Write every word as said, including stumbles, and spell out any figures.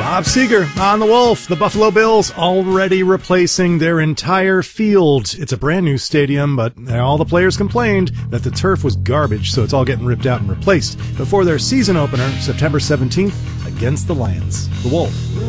Bob Seger on the Wolf. The Buffalo Bills already replacing their entire field. It's a brand new stadium, but all the players complained that the turf was garbage, so it's all getting ripped out and replaced before their season opener, September seventeenth, against the Lions. The Wolf.